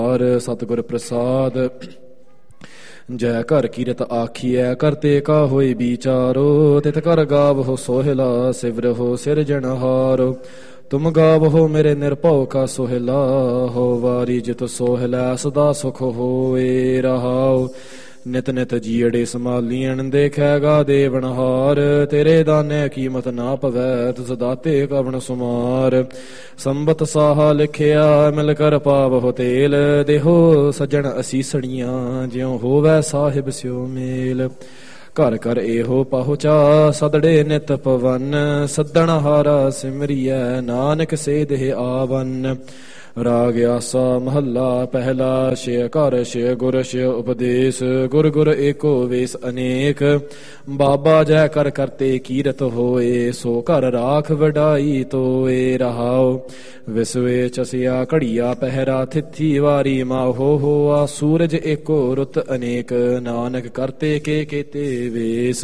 ਸਤਿਗੁਰ ਪ੍ਰਸਾਦ। ਜੈ ਘਰ ਕੀਰਤ ਆਖੀਐ ਕਰਤੇ ਕਾ ਹੋਏ ਵਿਚਾਰੋ। ਤਿਤ ਕਰ ਗਾਵਹੁ ਸੋਹਿਲਾ ਸਿਵਰਹੁ ਸਿਰਜਣਹਾਰੋ। ਤੁਮ ਗਾਵਹੁ ਮੇਰੇ ਨਿਰਭਉ ਕਾ ਸੋਹਿਲਾ ਹੋ ਵਾਰੀ ਜਿਤ ਸੋਹਿਲਾ ਸਦਾ ਸੁਖ ਹੋਏ ਰਹਾਉ। ਨਿਤ ਨਿਤ ਜੀੜੇ ਸੰਭਾਲੀਣ ਦੇਖੈਗਾ ਦੇਵਨਹਾਰ। ਤੇਰੇ ਦਾਨੇ ਕੀਮਤ ਨਾ ਪਵੈ ਤਿਸ ਦਾਤੇ ਕਵਣ ਸੁਮਾਰ। ਸੰਬਤ ਸਾਹਾ ਲਿਖਿਆ ਮਿਲ ਕਰ ਪਾਵਹੁ ਤੇਲ। ਦੇਹੋ ਸੱਜਣ ਅਸੀਸਣੀਆਂ ਜਿਉ ਹੋਵੈ ਸਾਹਿਬ ਸਿਉ ਮੇਲ। ਘਰ ਘਰ ਇਹੋ ਪਹੁੰਚਾ ਸਦੜੇ ਨਿਤ ਪਵਨ। ਸੱਦਣ ਹਾਰਾ ਸਿਮਰੀਐ ਨਾਨਕ ਸੇ ਦੇਹ ਆਵਨ। ਰਾਗ ਆਸਾ ਮਹੱਲਾ ਪਹਿਲਾ। ਛੇ ਘਰ ਛੇ ਗੁਰ ਛੇ ਉਪਦੇਸ਼। ਗੁਰ ਗੁਰ ਏਕੋ ਵੇਸ ਅਨੇਕ। ਬਾਬਾ ਜੈ ਕਰ ਕਰਤੇ ਕੀਰਤ ਹੋਏ। ਸੋ ਘਰ ਰਾਖ ਵਡਾਈ ਤੋਏ ਰਹਾਉ। ਵਿਸਵੇ ਚਸਿਆ ਘੜੀਆ ਪਹਿਰਾ ਥਿਥੀ ਵਾਰੀ ਮਾਹੋ ਹੋਆ। ਸੂਰਜ ਏਕੋ ਰੁੱਤ ਅਨੇਕ ਨਾਨਕ ਕਰਤੇ ਕੇ ਕੇਤੇ ਵੇਸ।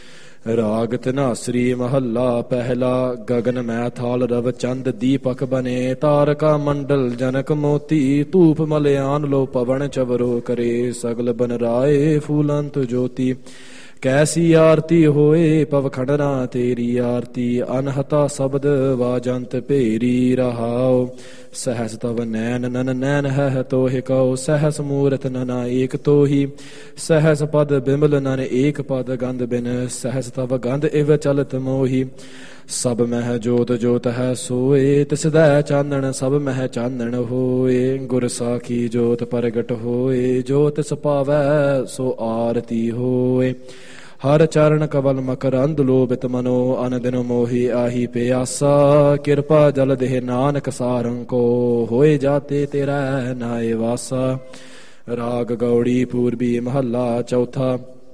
ਰਾਗ ਧਨਾਸਰੀ ਮਹੱਲਾ ਪਹਿਲਾ। ਗਗਨ ਮੈ ਥਾਲ ਰਵ ਚੰਦ ਦੀਪਕ ਬਨੇ। ਤਾਰਕਾ ਮੰਡਲ ਜਨਕ ਮੋਤੀ। ਧੂਪ ਮਲਿਆਨ ਲੋ ਪਵਨ ਚਵਰੋ ਕਰੇ। ਸਗਲ ਬਨ ਰਾਏ ਫੂਲੰਤ ਜੋਤੀ। ਕੈਸੀ ਆਰਤੀ ਹੋਏ ਪਵਖੰਡਨਾ ਤੇਰੀ ਆਰਤੀ। ਅਨਹਤਾ ਸ਼ਬਦ ਵਾਜੰਤ ਭੇਰੀ ਰਹਾਉ। ਸਹਸ ਤਵ ਨੈਨ ਨਨ ਨੈਨ ਹੈ ਤੋਹਿ ਕਉ। ਸਹਸ ਮੂਰਤ ਨਨਾ ਏਕ ਤੋਹੀ। ਸਹਸ ਪਦ ਬਿਮਲ ਨਨ ਏਕ ਪਦ ਗੰਧ ਬਿਨ। ਸਹਸ ਤਵ ਗੰਧ ਇਵ ਚਲਤ ਮੋਹੀ। ਸਭ ਮਹਿ ਜੋਤ ਜੋਤ ਹੈ ਸੋਏ। ਤਿਸਦੈ ਚਾਨਣ ਸਭ ਮਹਿ ਚਾਨਣ ਹੋਏ। ਗੁਰ ਸਾਖੀ ਜੋਤ ਪ੍ਰਗਟ ਹੋਏ। ਜੋ ਤਿਸ ਪਾਵੈ ਸੋ ਆਰਤੀ ਹੋਏ। ਹਰ ਚਰਨ ਕਵਲ ਮਕਰੰਦ ਲੋਭਿਤ ਮਨੋ। ਅਨ ਦਿਨ ਮੋਹੀ ਆਹੀ ਪਿਆਸਾ। ਕਿਰਪਾ ਜਲ ਦੇਹ ਨਾਨਕ ਸਾਰੰ ਕੋ। ਹੋਏ ਜਾਤੇ ਤੇਰਾ ਨਾਏ ਵਾਸਾ। ਰਾਗ ਗੌੜੀ ਪੂਰਬੀ ਮਹੱਲਾ ਚੌਥਾ।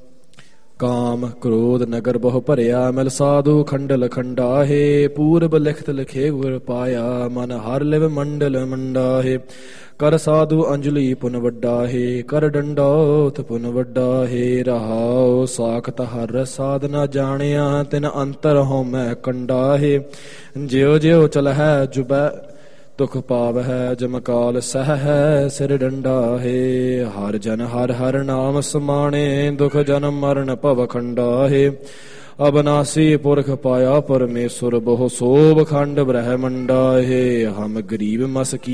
ਕਾਮ ਕ੍ਰੋਧ ਨਗਰ ਬਹੁ ਭਰਿਆ। ਮਿਲ ਸਾਧੂ ਖੰਡਲ ਖੰਡਾਹੇ। ਪੂਰਬ ਲਿਖਤ ਲਿਖੇ ਗੁਰ ਪਾਇਆ। ਮਨ ਹਰ ਲਿਵ ਮੰਡਲ ਮੰਡਾਹੇ। ਕਰ ਸਾਧੂ ਅੰਜਲੀ ਪੁਨ ਵੱਡਾਹੇ। ਕਰ ਡੰਡੌਤ ਪੁਨ ਵੱਡਾਹੇ ਰਹਾਉ। ਸਾਖਤ ਹਰ ਸਾਧਨਾ ਜਾਣਿਆ। ਤਿਨ ਅੰਤਰ ਹਉਮੈ ਕੰਡਾਹੇ। ਜਿਉ ਜਿਉ ਚਲਹਿ ਜੁਬੈ ਦੁਖ ਪਾਵਹਿ। ਜਮਕਾਲ ਸਹਿ ਹੈ ਸਿਰ ਡੰਡਾਹੇ। ਹਰ ਜਨ ਹਰ ਹਰ ਨਾਮ ਸਮਾਣੇ। ਦੁਖ ਜਨਮ ਮਰਨ ਭਵ ਖੰਡਾਹੇ। ਅਬਨਾਸੀ ਪੁਰਖ ਪਾਇਆ ਪਰਮੇਸ਼ੁਰ ਬਹੁ ਸੋਭ ਖੰਡ ਬ੍ਰਹਮੰਡਾਹੇ। ਹਮ ਗਰੀਬ ਮਸਕੀ